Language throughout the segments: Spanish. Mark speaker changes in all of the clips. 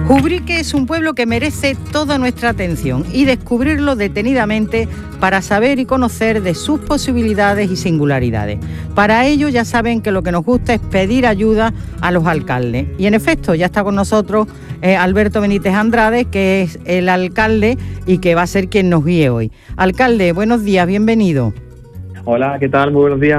Speaker 1: Ubrique es un pueblo que merece toda nuestra atención y descubrirlo detenidamente para saber y conocer de sus posibilidades y singularidades. Para ello ya saben que lo que nos gusta es pedir ayuda a los alcaldes. Y en efecto ya está con nosotros Alberto Benítez Andrade, que es el alcalde y que va a ser quien nos guíe hoy. Alcalde, buenos días, bienvenido.
Speaker 2: Hola, ¿qué tal? Muy buenos días.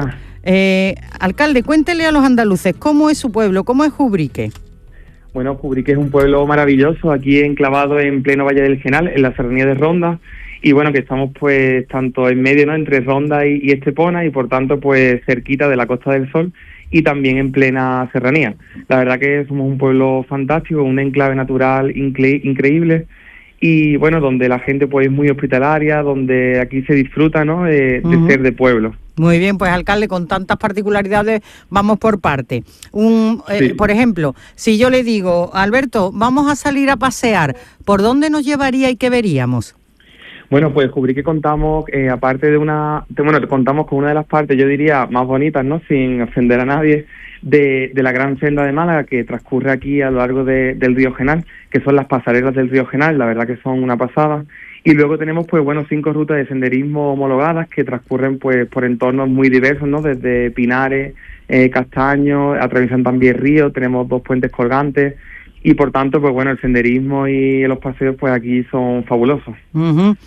Speaker 1: Alcalde, cuéntele a los andaluces cómo es su pueblo, cómo es Ubrique.
Speaker 2: Bueno, Ubrique es un pueblo maravilloso, aquí enclavado en pleno Valle del Genal, en la serranía de Ronda, y bueno, que estamos pues tanto en medio, ¿no?, entre Ronda y Estepona, y por tanto pues cerquita de la Costa del Sol y también en plena serranía. La verdad que somos un pueblo fantástico, un enclave natural increíble, y bueno, donde la gente pues es muy hospitalaria, donde aquí se disfruta, ¿no?, de ser de pueblo.
Speaker 1: Muy bien, pues alcalde, con tantas particularidades vamos por parte.
Speaker 2: Sí.
Speaker 1: Por ejemplo, si yo le digo, Alberto, vamos a salir a pasear, ¿por dónde nos llevaría y qué veríamos?
Speaker 2: Bueno, pues Ubrique contamos, aparte de contamos con una de las partes, yo diría, más bonitas, ¿no?, sin ofender a nadie, de la gran senda de Málaga que transcurre aquí a lo largo del río Genal, que son las pasarelas del río Genal, la verdad que son una pasada. Y luego tenemos, pues bueno, 5 rutas de senderismo homologadas que transcurren pues por entornos muy diversos, ¿no?, desde Pinares, Castaños, atraviesan también ríos, tenemos 2 puentes colgantes y por tanto, pues bueno, el senderismo y los paseos pues aquí son fabulosos.
Speaker 1: Uh-huh.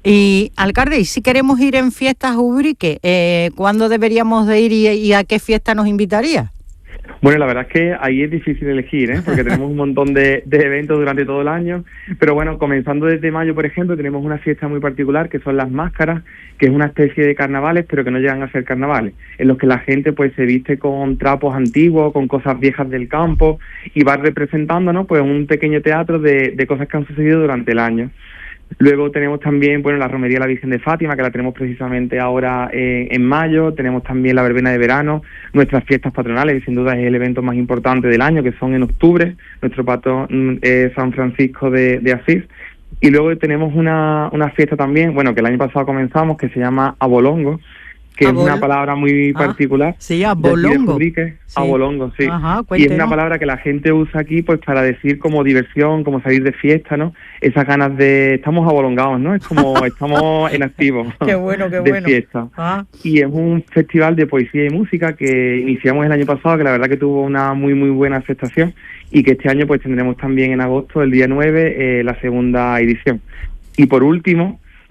Speaker 1: Y alcalde, ¿y si queremos ir en fiestas a Ubrique, cuándo deberíamos de ir y a qué fiesta nos invitaría?
Speaker 2: Bueno, la verdad es que ahí es difícil elegir, porque tenemos un montón de eventos durante todo el año, pero bueno, comenzando desde mayo, por ejemplo, tenemos una fiesta muy particular que son las máscaras, que es una especie de carnavales, pero que no llegan a ser carnavales, en los que la gente pues se viste con trapos antiguos, con cosas viejas del campo, y va representando, ¿no?, pues un pequeño teatro de cosas que han sucedido durante el año. Luego tenemos también, bueno, la romería de la Virgen de Fátima, que la tenemos precisamente ahora en mayo. Tenemos también la verbena de verano, nuestras fiestas patronales, que sin duda es el evento más importante del año, que son en octubre, nuestro patrón San Francisco de Asís. Y luego tenemos una fiesta también, bueno, que el año pasado comenzamos, que se llama Abolongo, que es una palabra muy particular.
Speaker 1: Sí, abolongo.
Speaker 2: Sí. Abolongo, sí. Ajá, y es una palabra que la gente usa aquí pues para decir como diversión, como salir de fiesta, ¿no? Esas ganas de... Estamos abolongados, ¿no? Es como estamos en activo.
Speaker 1: Qué bueno, qué
Speaker 2: de
Speaker 1: bueno.
Speaker 2: Fiesta. Y es un festival de poesía y música que iniciamos el año pasado, que la verdad que tuvo una muy, muy buena aceptación y que este año pues tendremos también en agosto, el día 9, la segunda edición. Y por último,